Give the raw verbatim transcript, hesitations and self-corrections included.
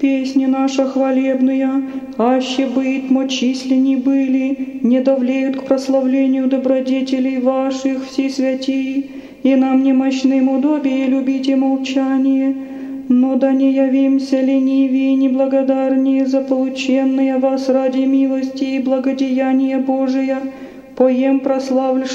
песни наша хвалебная, аще быть мочислени были, не довлеют к прославлению добродетелей ваших все святии, и нам немощным удобие любите молчание, но да не явимся ленивее и неблагодарнее за полученное вас ради милости и благодеяния Божия, поем прославль